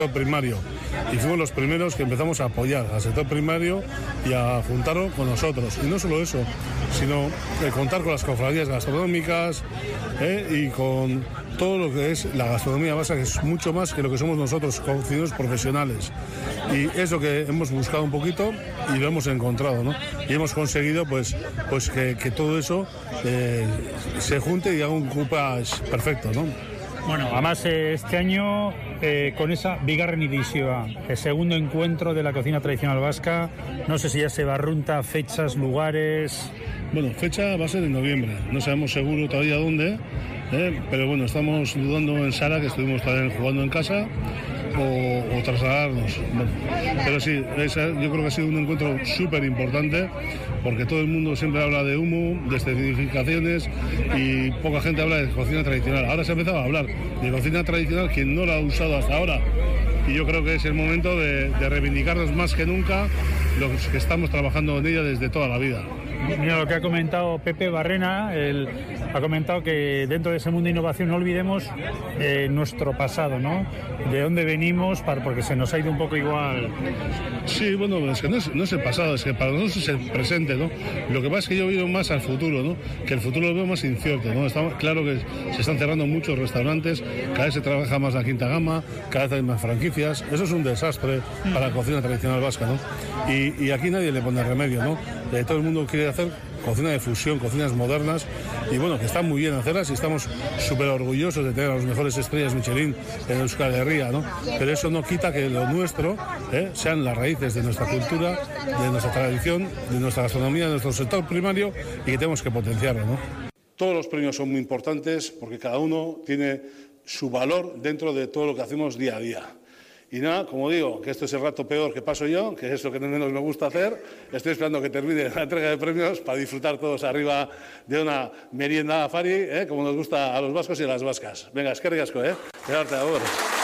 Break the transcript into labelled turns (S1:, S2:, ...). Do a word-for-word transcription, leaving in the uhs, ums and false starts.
S1: primario, y fuimos los primeros que empezamos a apoyar al sector primario y a juntarlo con nosotros. Y no solo eso, sino eh, contar con las cofradías gastronómicas eh, y con todo lo que es la gastronomía vasca, que es mucho más que lo que somos nosotros, cocineros profesionales. Y es lo que hemos buscado un poquito y lo hemos encontrado, ¿no? Y hemos conseguido pues, pues que, que todo eso eh, se junte y haga un cupás perfecto, ¿no?
S2: Bueno, además eh, este año eh, con esa bigarren edición, el segundo encuentro de la cocina tradicional vasca, no sé si ya se barrunta fechas, lugares.
S1: Bueno, fecha va a ser en noviembre, no sabemos seguro todavía dónde, eh, pero bueno, estamos dudando en Sara, que estuvimos también jugando en casa, o, o trasladarnos. Bueno, pero sí, esa, yo creo que ha sido un encuentro súper importante, porque todo el mundo siempre habla de humo, de certificaciones, y poca gente habla de cocina tradicional. Ahora se ha empezado a hablar de cocina tradicional quien no la ha usado hasta ahora, y yo creo que es el momento de, de reivindicarnos más que nunca los que estamos trabajando en ella desde toda la vida.
S2: Mira lo que ha comentado Pepe Barrena, él ha comentado que dentro de ese mundo de innovación no olvidemos eh, nuestro pasado, ¿no? De dónde venimos, para, porque se nos ha ido un poco igual.
S1: Sí, bueno, es que no es, no es el pasado, es que para nosotros es el presente, ¿no? Lo que pasa es que yo veo más al futuro, ¿no? Que el futuro lo veo más incierto, ¿no? Está claro que se están cerrando muchos restaurantes, cada vez se trabaja más la quinta gama, cada vez hay más franquicias. Eso es un desastre para la cocina tradicional vasca, ¿no? Y, y aquí nadie le pone remedio, ¿no? Eh, todo el mundo quiere hacer cocina de fusión, cocinas modernas, y bueno, que están muy bien hacerlas y estamos súper orgullosos de tener a las mejores estrellas Michelin en Euskal Herria, ¿no? Pero eso no quita que lo nuestro eh, sean las raíces de nuestra cultura, de nuestra tradición, de nuestra gastronomía, de nuestro sector primario, y que tenemos que potenciarlo, ¿no? Todos los premios son muy importantes porque cada uno tiene su valor dentro de todo lo que hacemos día a día. Y nada, como digo, que esto es el rato peor que paso yo, que es lo que menos me gusta hacer. Estoy esperando que termine la entrega de premios para disfrutar todos arriba de una merienda afari, ¿eh? Como nos gusta a los vascos y a las vascas. Venga, eskerrik asko, ¿eh? Quedarte a vos.